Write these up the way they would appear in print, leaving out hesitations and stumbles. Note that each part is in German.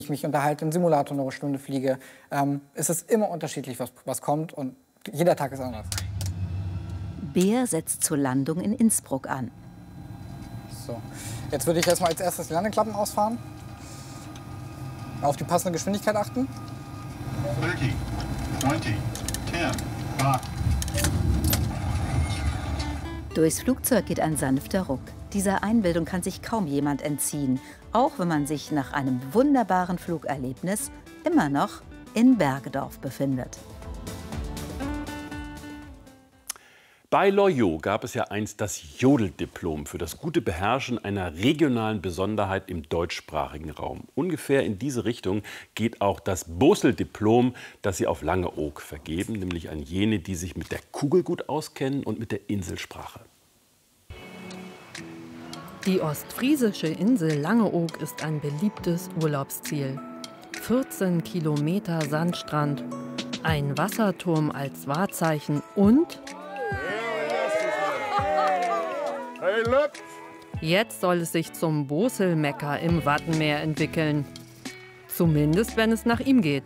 ich mich unterhalte, im Simulator eine Stunde fliege, ist es immer unterschiedlich, was kommt, und jeder Tag ist anders. Beer setzt zur Landung in Innsbruck an. So. Jetzt würde ich erstmal als erstes die Landeklappen ausfahren. Auf die passende Geschwindigkeit achten. 30, 20, 10, 5. Durchs Flugzeug geht ein sanfter Ruck. Dieser Einbildung kann sich kaum jemand entziehen, auch wenn man sich nach einem wunderbaren Flugerlebnis immer noch in Bergedorf befindet. Bei Loyot gab es ja einst das Jodeldiplom für das gute Beherrschen einer regionalen Besonderheit im deutschsprachigen Raum. Ungefähr in diese Richtung geht auch das Bosel-Diplom, das sie auf Langeoog vergeben, nämlich an jene, die sich mit der Kugel gut auskennen und mit der Inselsprache. Die ostfriesische Insel Langeoog ist ein beliebtes Urlaubsziel. 14 Kilometer Sandstrand, ein Wasserturm als Wahrzeichen und jetzt soll es sich zum Bosel-Mekka im Wattenmeer entwickeln. Zumindest, wenn es nach ihm geht.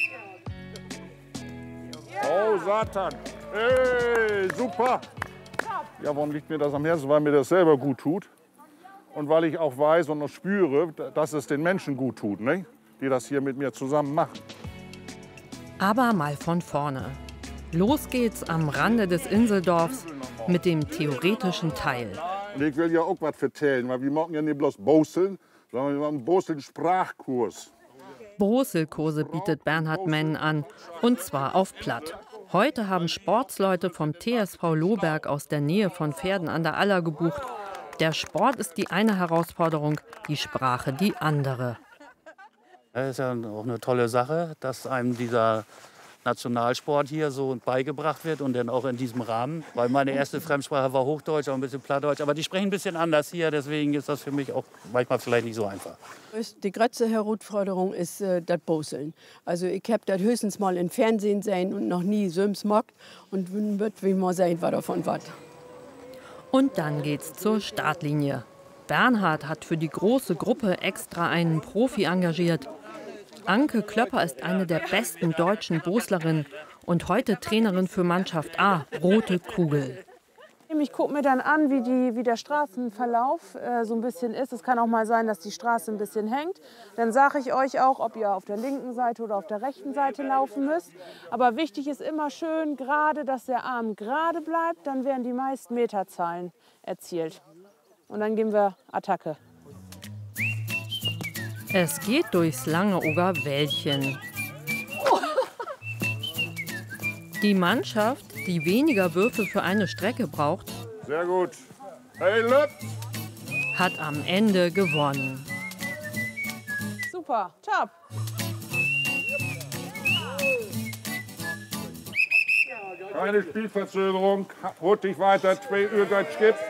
Oh, Satan. Hey, super. Ja, warum liegt mir das am Herzen? Weil mir das selber gut tut. Und weil ich auch weiß und noch spüre, dass es den Menschen gut tut, ne? Die das hier mit mir zusammen machen. Aber mal von vorne. Los geht's am Rande des Inseldorfs mit dem theoretischen Teil. Und ich will ja auch was erzählen, weil wir machen ja nicht bloß Boseln, sondern wir machen Boseln-Sprachkurs. Boselkurse bietet Bernhard Menn an, und zwar auf Platt. Heute haben Sportsleute vom TSV Lohberg aus der Nähe von Verden an der Aller gebucht. Der Sport ist die eine Herausforderung, die Sprache die andere. Das ist ja auch eine tolle Sache, dass einem dieser Nationalsport hier so beigebracht wird und dann auch in diesem Rahmen. Weil meine erste Fremdsprache war Hochdeutsch, auch ein bisschen Plattdeutsch. Aber die sprechen ein bisschen anders hier, deswegen ist das für mich auch manchmal vielleicht nicht so einfach. Die größte Herausforderung ist das Boseln. Also ich habe das höchstens mal im Fernsehen gesehen und noch nie so im Smog. Und wird wie mal sehen, was davon was. Und dann geht's zur Startlinie. Bernhard hat für die große Gruppe extra einen Profi engagiert. Anke Klöpper ist eine der besten deutschen Boslerinnen und heute Trainerin für Mannschaft A, Rote Kugel. Ich gucke mir dann an, wie der Straßenverlauf so ein bisschen ist. Es kann auch mal sein, dass die Straße ein bisschen hängt. Dann sage ich euch auch, ob ihr auf der linken Seite oder auf der rechten Seite laufen müsst. Aber wichtig ist immer schön gerade, dass der Arm gerade bleibt. Dann werden die meisten Meterzahlen erzielt. Und dann geben wir Attacke. Es geht durchs Langeooger Wäldchen. Die Mannschaft, die weniger Würfe für eine Strecke braucht, sehr gut. Hey, Löpp! Hat am Ende gewonnen. Super, top. Keine Spielverzögerung, holt dich weiter, 2 Uhr gibt's.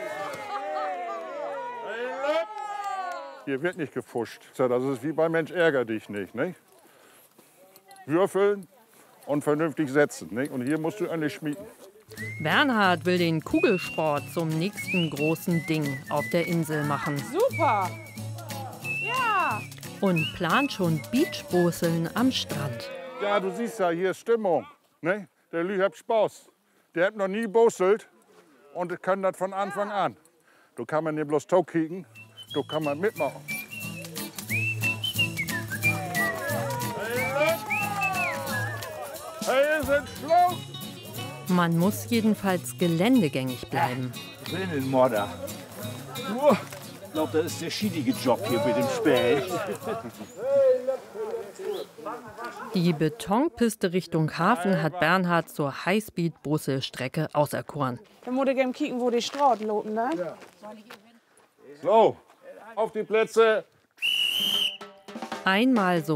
Hier wird nicht gefuscht. Das ist wie bei Mensch ärger dich nicht. Würfeln und vernünftig setzen. Und hier musst du eine schmieden. Bernhard will den Kugelsport zum nächsten großen Ding auf der Insel machen. Super! Ja! Und plant schon Beachboseln am Strand. Ja, du siehst ja, hier ist Stimmung. Der Lü hat Spaß. Der hat noch nie boselt und kann das von Anfang an. Du kannst man nicht bloß Tau kriegen. Da kann man mitmachen. Hey, sind Schluss! Man muss jedenfalls geländegängig bleiben. Ich bin ein Mörder. Ich glaube, das ist der schwierige Job hier mit dem Specht. Die Betonpiste Richtung Hafen hat Bernhard zur Highspeed-Bosel-Strecke auserkoren. Dann muss ich gerne kicken, wo die Straßen loten, ne? Ja. So, auf die Plätze. Einmal so